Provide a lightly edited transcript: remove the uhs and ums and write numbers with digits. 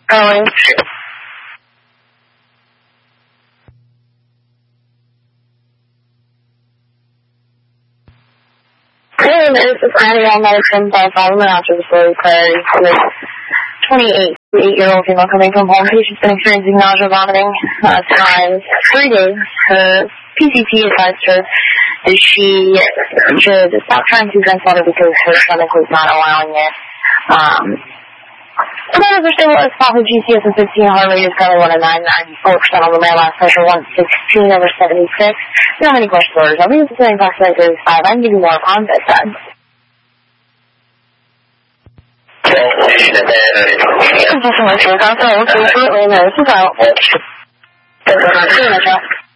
going. Hey, this is Annie on Medicine by Solomon after the story Prairie with 28-year-old female coming from home. Patient's been experiencing nausea, vomiting, times 3 days. Her PCP advised her that she should stop trying to drink water because her stomach was not allowing it. Levels are stable as follow GCS of 15, heart rate is currently 109, 94% on the man, last pressure 116 over 76. Not many questions orders. I'll be able to say approximately 35. I can give you more upon bedside. Thank you so much for your consult. We'll see you shortly. No, this is out.